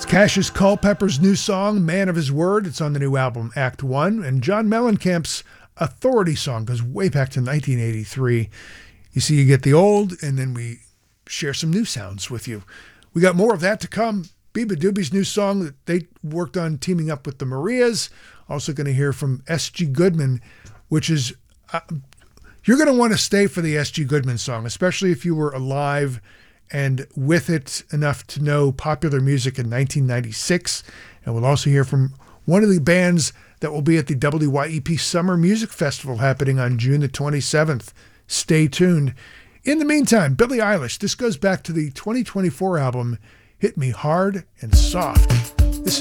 Cassius Culpepper's new song, Man of His Word. It's on the new album, Act One. And John Mellencamp's Authority song goes way back to 1983. You see, you get the old, and then we share some new sounds with you. We got more of that to come. Beabadoobie's new song that they worked on teaming up with the Marias. Also going to hear from S.G. Goodman, which is, you're going to want to stay for the S.G. Goodman song, especially if you were alive and with it enough to know popular music in 1996. And we'll also hear from one of the bands that will be at the WYEP Summer Music Festival happening on June the 27th. Stay tuned. In the meantime, Billie Eilish. This goes back to the 2024 album, Hit Me Hard and Soft. This